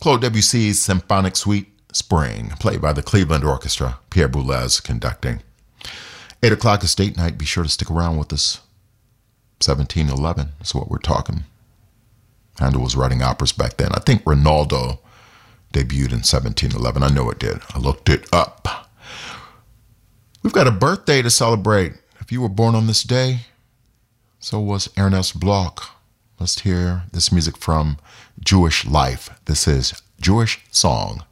Claude Debussy's Symphonic Suite, Spring, played by the Cleveland Orchestra, Pierre Boulez conducting. 8 o'clock is date night. Be sure to stick around with us. 1711 is what we're talking. Handel was writing operas back then. I think Rinaldo debuted in 1711. I know it did. I looked it up. We've got a birthday to celebrate. If you were born on this day, so was Ernest Bloch. Let's hear this music from Jewish Life. This is Jewish Song.